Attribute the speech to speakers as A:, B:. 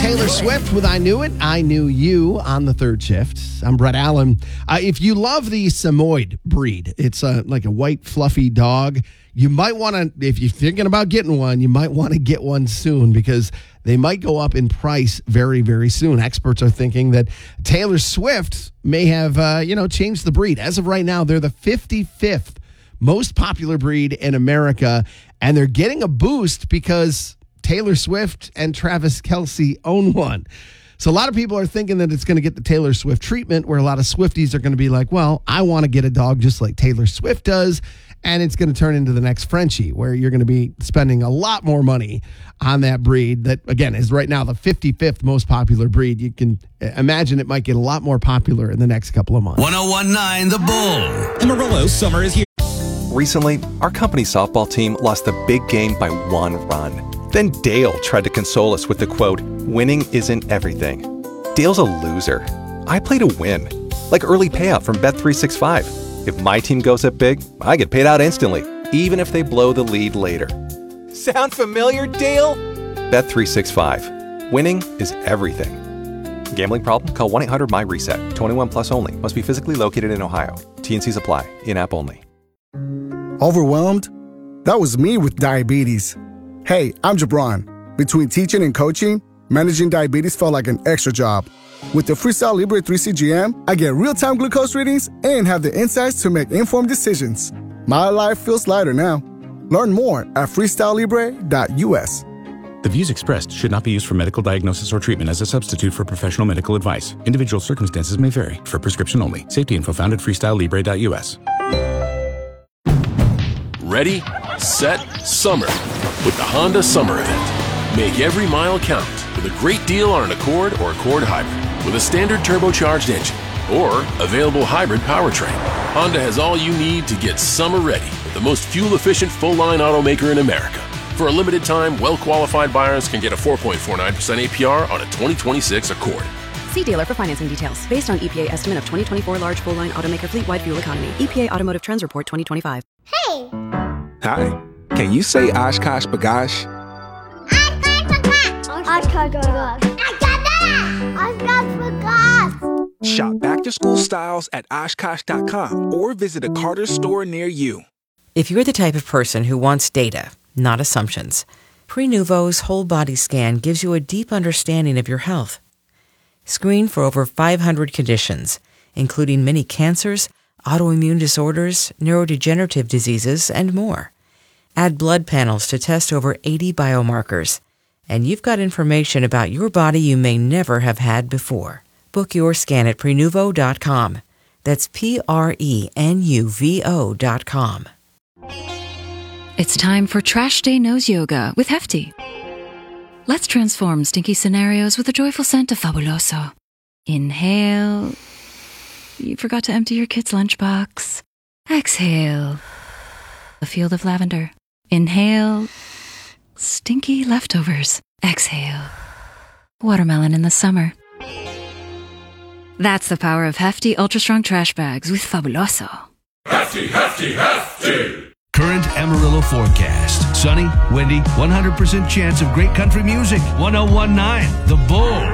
A: Taylor Swift with I Knew It, I Knew You on the third shift. I'm Brett Allen. If you love the Samoyed breed, it's like a white fluffy dog. You might want to, if you're thinking about getting one, you might want to get one soon because they might go up in price very, very soon. Experts are thinking that Taylor Swift may have, changed the breed. As of right now, they're the 55th most popular breed in America, and they're getting a boost because Taylor Swift and Travis Kelce own one. So a lot of people are thinking that it's going to get the Taylor Swift treatment, where a lot of Swifties are going to be like, well, I want to get a dog just like Taylor Swift does. And it's going to turn into the next Frenchie, where you're going to be spending a lot more money on that breed that, again, is right now the 55th most popular breed. You can imagine it might get a lot more popular in the next couple of months.
B: 101.9 The Bull.
C: Amarillo, summer is here.
D: Recently, our company softball team lost the big game by 1 run. Then Dale tried to console us with the quote, "Winning isn't everything." Dale's a loser. I play to win. Like early payout from Bet365. If my team goes up big, I get paid out instantly, even if they blow the lead later.
E: Sound familiar, Dale?
D: Bet365. Winning is everything. Gambling problem? Call 1-800-MY-RESET. 21 plus only. Must be physically located in Ohio. T&Cs apply. In-app only.
F: Overwhelmed? That was me with diabetes. Hey, I'm Jabron. Between teaching and coaching, managing diabetes felt like an extra job. With the Freestyle Libre 3 CGM, I get real-time glucose readings and have the insights to make informed decisions. My life feels lighter now. Learn more at freestylelibre.us.
C: The views expressed should not be used for medical diagnosis or treatment as a substitute for professional medical advice. Individual circumstances may vary. For prescription only. Safety info found at freestylelibre.us.
G: Ready, set, summer with the Honda Summer Event. Make every mile count with a great deal on an Accord or Accord Hybrid with a standard turbocharged engine or available hybrid powertrain. Honda has all you need to get summer ready with the most fuel-efficient full-line automaker in America. For a limited time, well-qualified buyers can get a 4.49% APR on a 2026 Accord.
H: See dealer for financing details. Based on EPA estimate of 2024 large full-line automaker fleet-wide fuel economy. EPA Automotive Trends Report 2025.
I: Hey!
E: Hi. Can you say Oshkosh B'gosh? Shop back-to-school styles at Oshkosh.com or visit a Carter's store near you.
J: If you're the type of person who wants data, not assumptions, Prenuvo's whole body scan gives you a deep understanding of your health. Screen for over 500 conditions, including many cancers, autoimmune disorders, neurodegenerative diseases, and more. Add blood panels to test over 80 biomarkers, and you've got information about your body you may never have had before. Book your scan at Prenuvo.com. That's Prenuvo.com.
K: It's time for Trash Day Nose Yoga with Hefty. Let's transform stinky scenarios with a joyful scent of Fabuloso. Inhale. You forgot to empty your kid's lunchbox. Exhale. A field of lavender. Inhale. Stinky leftovers. Exhale. Watermelon in the summer. That's the power of Hefty Ultra Strong Trash Bags with Fabuloso.
B: Hefty, hefty, hefty. Current Amarillo forecast. Sunny, windy, 100% chance of great country music. 101.9 The Bull.